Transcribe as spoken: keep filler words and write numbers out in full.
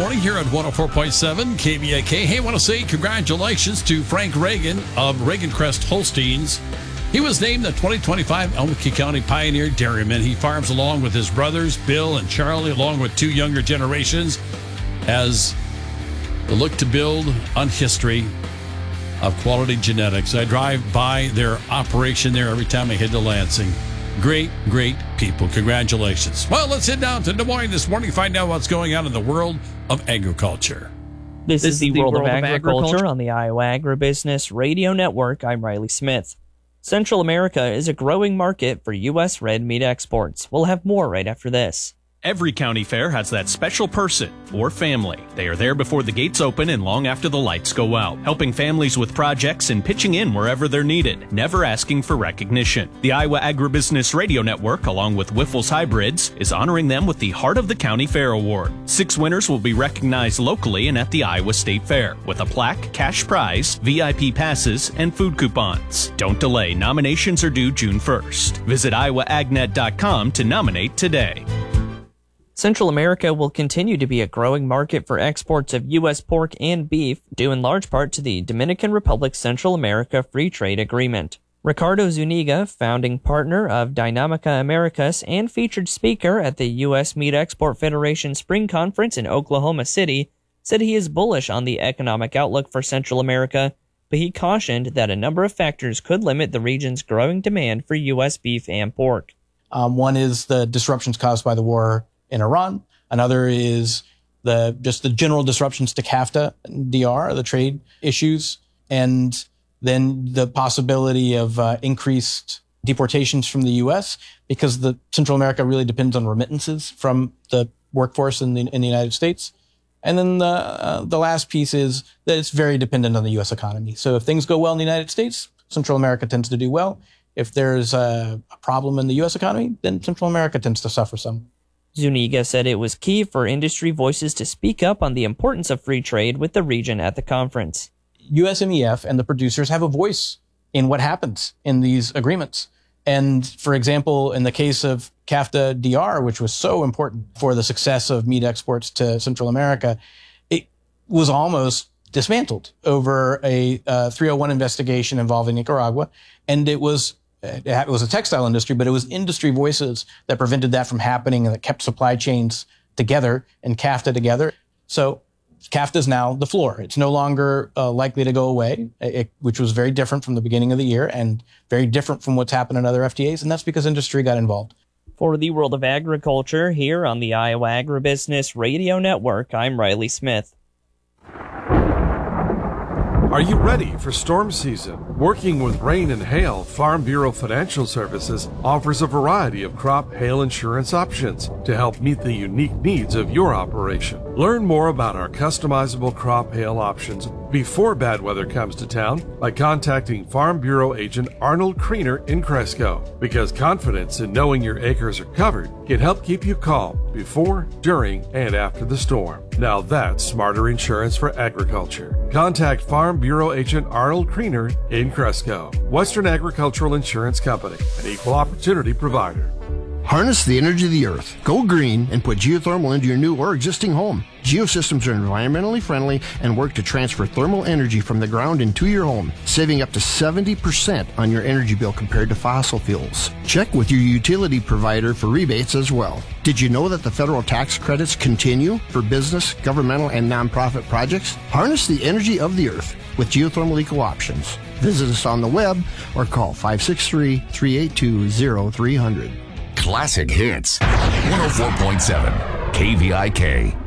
morning here at one oh four point seven K V I K. Hey, I want to say congratulations to Frank Reagan of Reagan Crest Holsteins. He was named the twenty twenty-five Elmwood County Pioneer Dairyman. He farms along with his brothers, Bill and Charlie, along with two younger generations, as they look to build on history of quality genetics. I drive by their operation there every time I head to Lansing. Great, great people. Congratulations. Well, let's head down to Des Moines this morning and find out what's going on in the world of agriculture. This, this is the, the World, World of, of agriculture, agriculture on the Iowa Agribusiness Radio Network. I'm Riley Smith. Central America is a growing market for U S red meat exports. We'll have more right after this. Every county fair has that special person or family. They are there before the gates open and long after the lights go out, helping families with projects and pitching in wherever they're needed, never asking for recognition. The Iowa Agribusiness Radio Network, along with Wyffels Hybrids, is honoring them with the Heart of the County Fair Award. Six winners will be recognized locally and at the Iowa State Fair, with a plaque, cash prize, V I P passes, and food coupons. Don't delay. Nominations are due June first. Visit iowa ag net dot com to nominate today. Central America will continue to be a growing market for exports of U S pork and beef, due in large part to the Dominican Republic Central America Free Trade Agreement. Ricardo Zuniga, founding partner of Dynamica Americas and featured speaker at the U S Meat Export Federation Spring Conference in Oklahoma City, said he is bullish on the economic outlook for Central America, but he cautioned that a number of factors could limit the region's growing demand for U S beef and pork. Um, one is the disruptions caused by the war in Iran. Another is the just the general disruptions to CAFTA, D R, the trade issues, and then the possibility of uh, increased deportations from the U S because the Central America really depends on remittances from the workforce in the in the United States. And then the uh, the last piece is that it's very dependent on the U S economy. So if things go well in the United States, Central America tends to do well. If there's a, a problem in the U S economy, then Central America tends to suffer some. Zuniga said it was key for industry voices to speak up on the importance of free trade with the region at the conference. U S M E F and the producers have a voice in what happens in these agreements. And for example, in the case of CAFTA D R, which was so important for the success of meat exports to Central America, it was almost dismantled over a uh, three oh one investigation involving Nicaragua. And it was It was a textile industry, but it was industry voices that prevented that from happening and that kept supply chains together and CAFTA together. So CAFTA is now the floor. It's no longer uh, likely to go away, it, which was very different from the beginning of the year and very different from what's happened in other F T As. And that's because industry got involved. For the World of Agriculture here on the Iowa Agribusiness Radio Network, I'm Riley Smith. Are you ready for storm season? Working with rain and hail, Farm Bureau Financial Services offers a variety of crop hail insurance options to help meet the unique needs of your operation. Learn more about our customizable crop hail options before bad weather comes to town by contacting Farm Bureau agent Arnold Kriener in Cresco, because confidence in knowing your acres are covered can help keep you calm before, during, and after the storm. Now that's smarter insurance for agriculture. Contact Farm Bureau agent Arnold Kriener in Cresco. Western Agricultural Insurance Company, an equal opportunity provider. Harness the energy of the earth. Go green and put geothermal into your new or existing home. Geosystems are environmentally friendly and work to transfer thermal energy from the ground into your home, saving up to seventy percent on your energy bill compared to fossil fuels. Check with your utility provider for rebates as well. Did you know that the federal tax credits continue for business, governmental, and nonprofit projects? Harness the energy of the earth with geothermal eco options. Visit us on the web or call five six three, three eight two, zero three zero zero. Classic Hits, one oh four point seven K V I K.